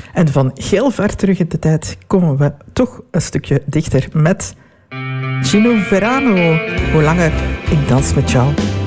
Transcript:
En van heel ver terug in de tijd komen we toch een stukje dichter met Gino Verano. Hoe langer ik dans met jou.